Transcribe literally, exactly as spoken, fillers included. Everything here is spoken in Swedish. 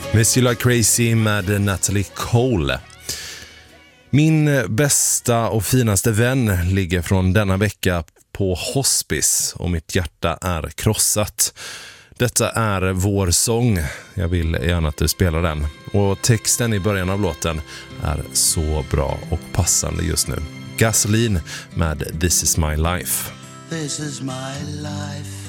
Miss You Like Crazy med Natalie Cole. Min bästa och finaste vän ligger från denna vecka på hospice och mitt hjärta är krossat. Detta är vår sång. Jag vill gärna att du spelar den. Och texten i början av låten är så bra och passande just nu. Gasoline med This Is My Life. This is my life.